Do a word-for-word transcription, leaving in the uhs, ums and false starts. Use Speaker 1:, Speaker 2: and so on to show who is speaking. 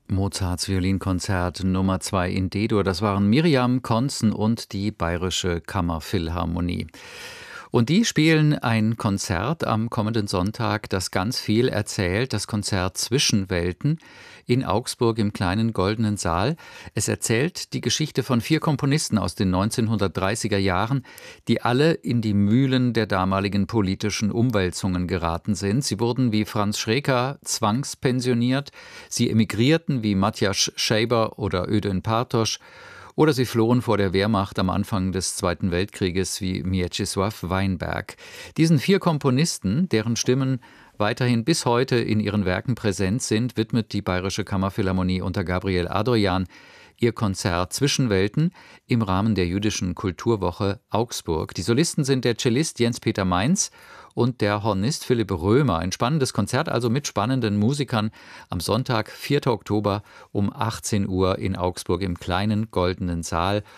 Speaker 1: Mozarts Violinkonzert Nummer zwei in D-Dur. Das waren Miriam Konzen und die Bayerische Kammerphilharmonie. Und die spielen ein Konzert am kommenden Sonntag, das ganz viel erzählt, das Konzert Zwischenwelten in Augsburg im kleinen Goldenen Saal. Es erzählt die Geschichte von vier Komponisten aus den neunzehnhundertdreißiger Jahren, die alle in die Mühlen der damaligen politischen Umwälzungen geraten sind. Sie wurden wie Franz Schreker zwangspensioniert, sie emigrierten wie Matyas Scheber oder Ödön Partosch, oder sie flohen vor der Wehrmacht am Anfang des Zweiten Weltkrieges wie Mieczysław Weinberg. Diesen vier Komponisten, deren Stimmen weiterhin bis heute in ihren Werken präsent sind, widmet die Bayerische Kammerphilharmonie unter Gabriel Adorjan ihr Konzert Zwischenwelten im Rahmen der Jüdischen Kulturwoche Augsburg. Die Solisten sind der Cellist Jens-Peter Mainz und der Hornist Philipp Römer. Ein spannendes Konzert also mit spannenden Musikern am Sonntag, vierten Oktober um achtzehn Uhr in Augsburg im kleinen Goldenen Saal.